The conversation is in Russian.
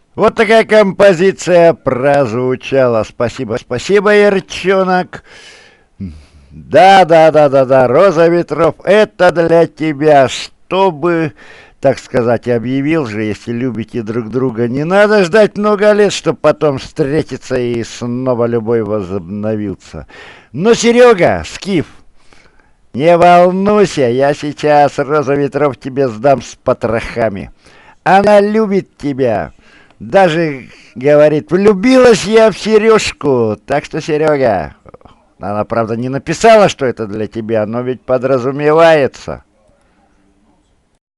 Вот такая композиция прозвучала. Спасибо, спасибо, Ярчонок. Да, Роза ветров, это для тебя, чтобы, так сказать, объявил же, если любите друг друга, не надо ждать много лет, чтобы потом встретиться и снова любовь возобновился. Но, Серега, Скиф, не волнуйся, я сейчас Роза ветров тебе сдам с потрохами. Она любит тебя. Даже, говорит, влюбилась я в Сережку. Так что, Серега, она, правда, не написала, что это для тебя, но ведь подразумевается.